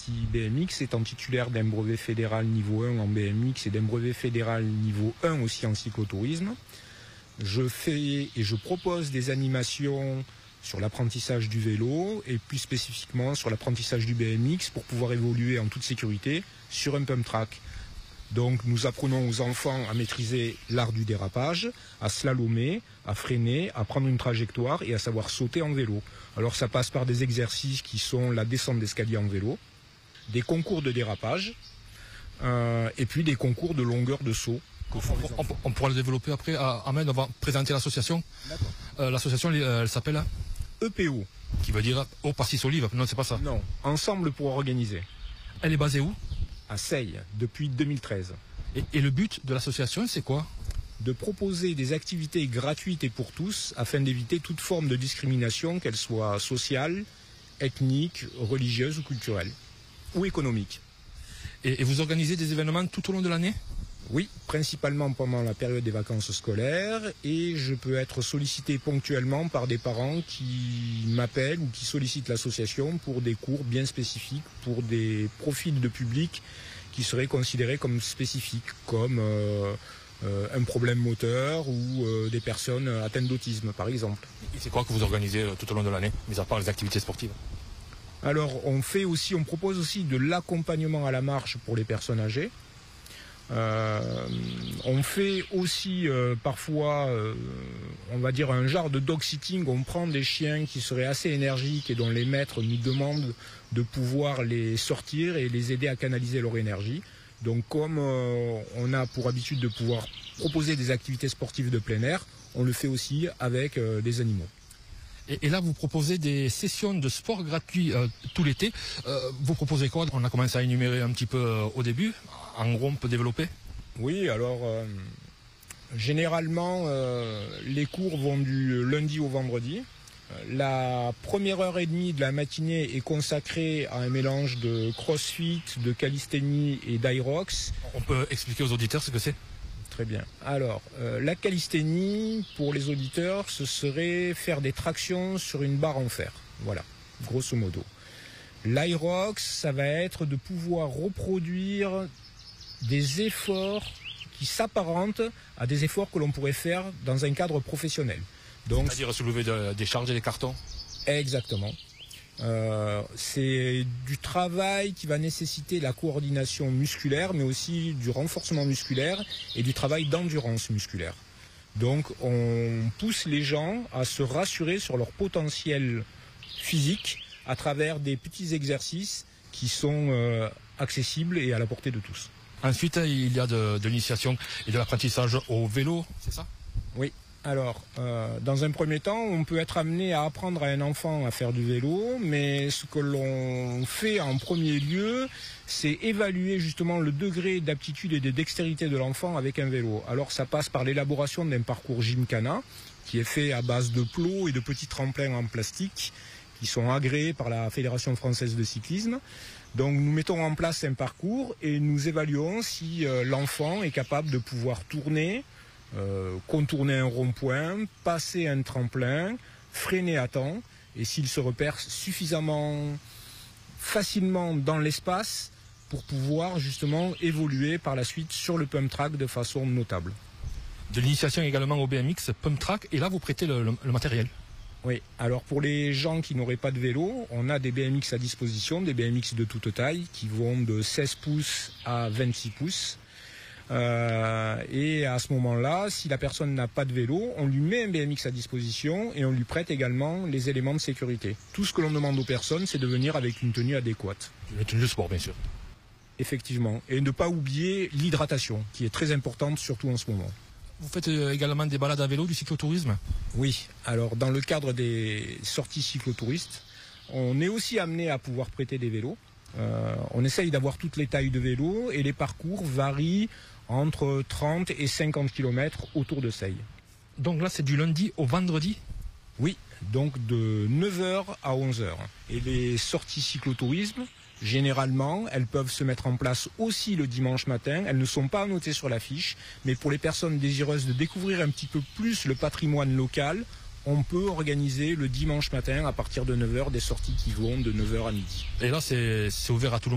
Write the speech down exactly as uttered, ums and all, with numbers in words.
partie B M X, étant titulaire d'un brevet fédéral niveau un en B M X et d'un brevet fédéral niveau un aussi en cyclotourisme. Je fais et je propose des animations sur l'apprentissage du vélo et plus spécifiquement sur l'apprentissage du B M X pour pouvoir évoluer en toute sécurité sur un pump track. Donc nous apprenons aux enfants à maîtriser l'art du dérapage, à slalomer, à freiner, à prendre une trajectoire et à savoir sauter en vélo. Alors ça passe par des exercices qui sont la descente d'escalier en vélo, des concours de dérapage euh, et puis des concours de longueur de saut. On, on, on pourra le développer après. Ahmed, on va présenter l'association. Euh, l'association, elle, elle s'appelle E P O. Qui veut dire Eau Pastis Olive. Non, c'est pas ça. Non, Ensemble pour organiser. Elle est basée où? À Seille, depuis deux mille treize. Et, et le but de l'association, c'est quoi? De proposer des activités gratuites et pour tous, afin d'éviter toute forme de discrimination, qu'elle soit sociale, ethnique, religieuse ou culturelle, ou économique. Et, et vous organisez des événements tout au long de l'année? Oui, principalement pendant la période des vacances scolaires, et je peux être sollicité ponctuellement par des parents qui m'appellent ou qui sollicitent l'association pour des cours bien spécifiques, pour des profils de public qui seraient considérés comme spécifiques, comme euh, euh, un problème moteur ou euh, des personnes atteintes d'autisme par exemple. Et c'est quoi que vous organisez euh, tout au long de l'année, mis à part les activités sportives? Alors on fait aussi, on propose aussi de l'accompagnement à la marche pour les personnes âgées. Euh, on fait aussi euh, parfois, euh, on va dire un genre de dog sitting. On prend des chiens qui seraient assez énergiques et dont les maîtres nous demandent de pouvoir les sortir et les aider à canaliser leur énergie. Donc comme euh, on a pour habitude de pouvoir proposer des activités sportives de plein air, on le fait aussi avec euh, des animaux. Et, et là, vous proposez des sessions de sport gratuits euh, tout l'été. Euh, vous proposez quoi? On a commencé à énumérer un petit peu euh, au début. En gros, on peut développer? Oui, alors euh, généralement, euh, les cours vont du lundi au vendredi. La première heure et demie de la matinée est consacrée à un mélange de crossfit, de calisthénie et d'aerox. On peut expliquer aux auditeurs ce que c'est? Très bien. Alors, euh, la calisthénie, pour les auditeurs, ce serait faire des tractions sur une barre en fer. Voilà, grosso modo. L'aerox, ça va être de pouvoir reproduire des efforts qui s'apparentent à des efforts que l'on pourrait faire dans un cadre professionnel. Donc, c'est-à-dire soulever de, des charges et des cartons? Exactement. Euh, c'est du travail qui va nécessiter la coordination musculaire, mais aussi du renforcement musculaire et du travail d'endurance musculaire. Donc on pousse les gens à se rassurer sur leur potentiel physique à travers des petits exercices qui sont euh, accessibles et à la portée de tous. Ensuite, il y a de, de l'initiation et de l'apprentissage au vélo, c'est ça? Oui. Alors, euh, dans un premier temps, on peut être amené à apprendre à un enfant à faire du vélo, mais ce que l'on fait en premier lieu, c'est évaluer justement le degré d'aptitude et de dextérité de l'enfant avec un vélo. Alors, ça passe par l'élaboration d'un parcours Gymkhana, qui est fait à base de plots et de petits tremplins en plastique, qui sont agréés par la Fédération française de cyclisme. Donc, nous mettons en place un parcours et nous évaluons si euh, l'enfant est capable de pouvoir tourner, Euh, contourner un rond-point, passer un tremplin, freiner à temps, et s'il se repère suffisamment facilement dans l'espace pour pouvoir justement évoluer par la suite sur le pump track de façon notable. De l'initiation également au B M X, pump track, et là vous prêtez le, le, le matériel? Oui, alors pour les gens qui n'auraient pas de vélo, on a des B M X à disposition, des B M X de toute taille qui vont de seize pouces à vingt-six pouces. Euh, et à ce moment-là, si la personne n'a pas de vélo, on lui met un B M X à disposition et on lui prête également les éléments de sécurité. Tout ce que l'on demande aux personnes, c'est de venir avec une tenue adéquate. Une tenue de sport, bien sûr. Effectivement. Et ne pas oublier l'hydratation, qui est très importante, surtout en ce moment. Vous faites également des balades à vélo, du cyclotourisme? Oui. Alors, dans le cadre des sorties cyclotouristes, on est aussi amené à pouvoir prêter des vélos. Euh, on essaye d'avoir toutes les tailles de vélos et les parcours varient entre trente et cinquante kilomètres autour de Seille. Donc là, c'est du lundi au vendredi? Oui, donc de neuf heures à onze heures. Et les sorties cyclotourisme, généralement, elles peuvent se mettre en place aussi le dimanche matin. Elles ne sont pas annotées sur la fiche, mais pour les personnes désireuses de découvrir un petit peu plus le patrimoine local, on peut organiser le dimanche matin à partir de neuf heures des sorties qui vont de neuf heures à midi. Et là, c'est ouvert à tout le monde?